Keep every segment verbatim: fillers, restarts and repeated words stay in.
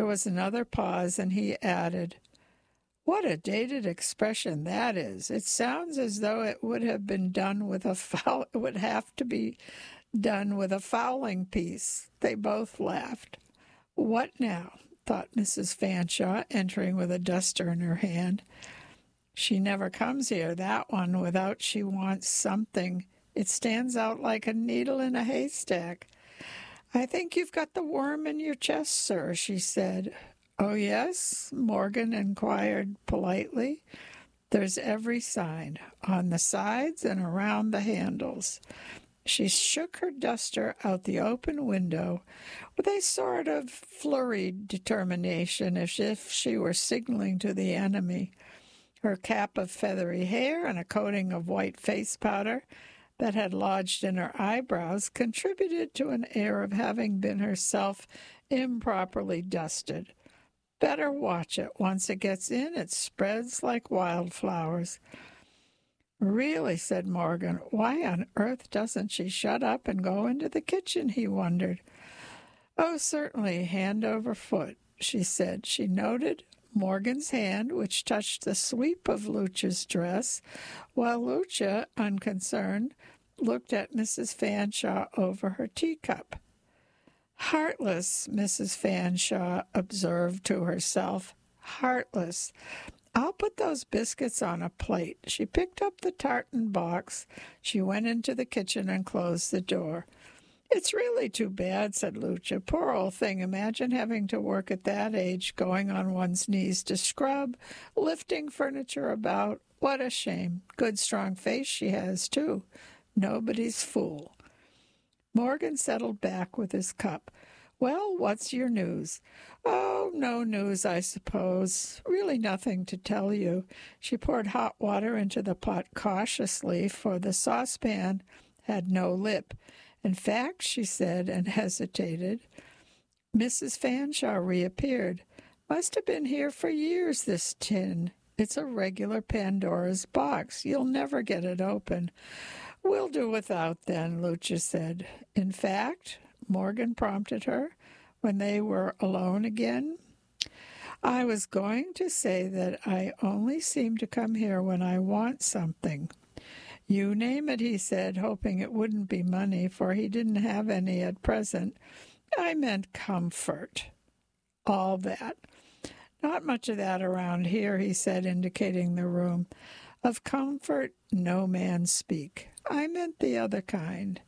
was another pause, and he added, "What a dated expression that is. It sounds as though it would have been done with a foul, it would have to be done with a fowling piece." They both laughed. "What now?" thought Missus Fanshawe, entering with a duster in her hand. "She never comes here, that one, without she wants something. It stands out like a needle in a haystack." "I think you've got the worm in your chest, sir," she said. "Oh, yes?" Morgan inquired politely. "There's every sign, on the sides and around the handles." She shook her duster out the open window with a sort of flurried determination, as if she were signaling to the enemy. Her cap of feathery hair and a coating of white face powder that had lodged in her eyebrows contributed to an air of having been herself improperly dusted. Better watch it. Once it gets in, it spreads like wildflowers. "Really," said Morgan, "why on earth doesn't she shut up and go into the kitchen?" he wondered. "Oh, certainly, hand over foot," she said. She noted Morgan's hand, which touched the sweep of Lucia's dress, while Lucia, unconcerned, looked at Missus Fanshawe over her teacup. "Heartless," Missus Fanshawe observed to herself. "Heartless. I'll put those biscuits on a plate." She picked up the tartan box. She went into the kitchen and closed the door. "It's really too bad," said Lucia. "Poor old thing. Imagine having to work at that age, going on one's knees to scrub, lifting furniture about. What a shame. Good strong face she has, too. Nobody's fool." Morgan settled back with his cup. "Well, what's your news?" "Oh, no news, I suppose. Really nothing to tell you." She poured hot water into the pot cautiously, for the saucepan had no lip. "In fact," she said, and hesitated. Missus Fanshawe reappeared. "Must have been here for years, this tin. It's a regular Pandora's box. You'll never get it open." "We'll do without, then," Lucia said. "In fact," Morgan prompted her, when they were alone again, "I was going to say that I only seem to come here when I want something." "You name it," he said, hoping it wouldn't be money, for he didn't have any at present. "I meant comfort. All that." "Not much of that around here," he said, indicating the room. "Of comfort no man speak. I meant the other kind."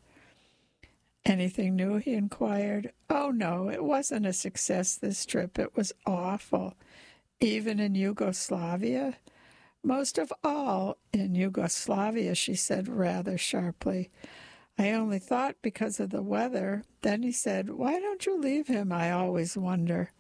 "Anything new?" he inquired. "Oh, no, it wasn't a success this trip. It was awful." "Even in Yugoslavia?" "Most of all in Yugoslavia," she said rather sharply. "I only thought because of the weather." Then he said, "Why don't you leave him, I always wonder?"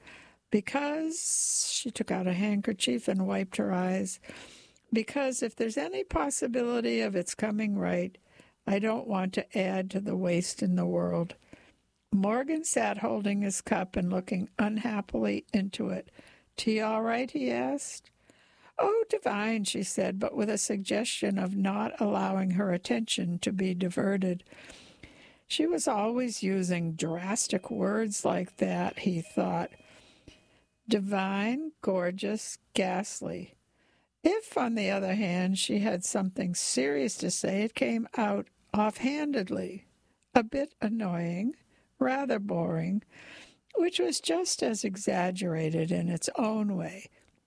"Because," she took out a handkerchief and wiped her eyes, "because if there's any possibility of its coming right, I don't want to add to the waste in the world." Morgan sat holding his cup and looking unhappily into it. "Tea all right?" he asked. "Oh, divine," she said, but with a suggestion of not allowing her attention to be diverted. She was always using drastic words like that, he thought. Divine, gorgeous, ghastly. If, on the other hand, she had something serious to say, it came out offhandedly, a bit annoying, rather boring, which was just as exaggerated in its own way.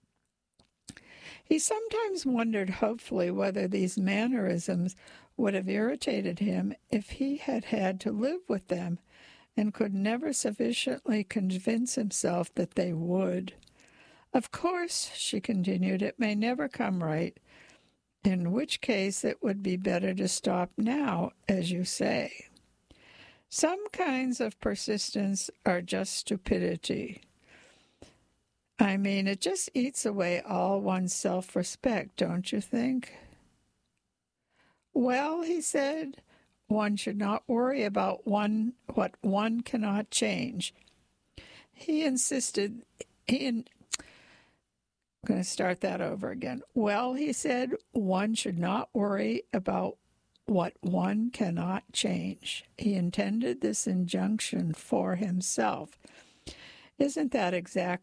He sometimes wondered hopefully whether these mannerisms would have irritated him if he had had to live with them, and could never sufficiently convince himself that they would. "Of course," she continued, "it may never come right, in which case it would be better to stop now, as you say. Some kinds of persistence are just stupidity. I mean, it just eats away all one's self-respect, don't you think?" "Well," he said, "one should not worry about one what one cannot change." He insisted, he in, I'm going to start that over again. "Well," he said, "one should not worry about what one cannot change." He intended this injunction for himself. "Isn't that exactly